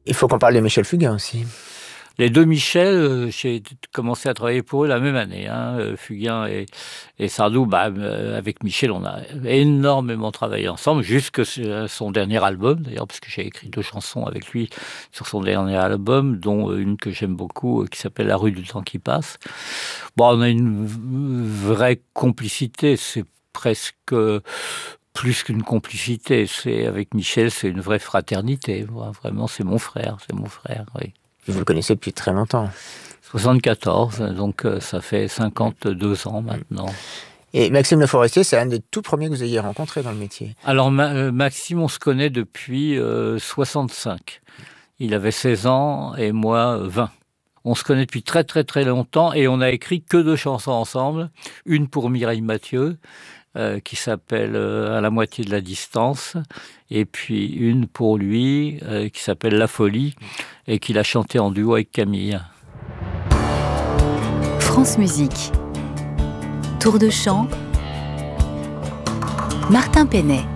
Il faut qu'on parle de Michel Fugain aussi. Les deux Michel, j'ai commencé à travailler pour eux la même année. Fugain et Sardou, avec Michel, on a énormément travaillé ensemble, jusque son dernier album, d'ailleurs, parce que j'ai écrit 2 chansons avec lui sur son dernier album, dont une que j'aime beaucoup, qui s'appelle La rue du temps qui passe. Bon, on a une vraie complicité, c'est presque plus qu'une complicité. Avec Michel, c'est une vraie fraternité. Vraiment, c'est mon frère, oui. Vous le connaissez depuis très longtemps. 74, donc ça fait 52 ans maintenant. Et Maxime Le Forestier, c'est un des tout premiers que vous ayez rencontré dans le métier. Alors Maxime, on se connaît depuis 65. Il avait 16 ans et moi 20. On se connaît depuis très très très longtemps et on a écrit que 2 chansons ensemble. Une pour Mireille Mathieu, qui s'appelle À la moitié de la distance, et puis une pour lui qui s'appelle La folie et qu'il a chanté en duo avec Camille. France Musique. Tour de chant. Martin Penet.